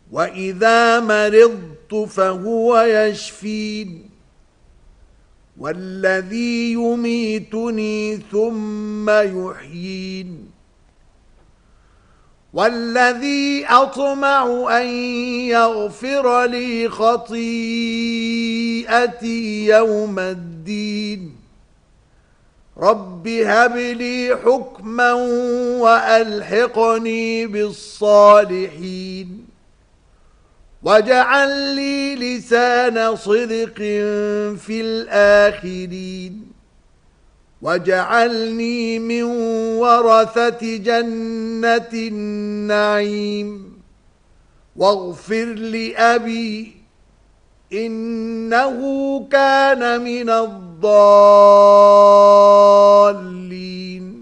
وإذا مرضت فهو يشفين والذي يميتني ثم يحيين والذي أطمع أن يغفر لي خطيئتي يوم الدين رب هب لي حكما وألحقني بالصالحين واجعل لي لسان صدق في الآخرين واجعلني من ورثة جنة النعيم واغفر لأبي إنه كان من الضالين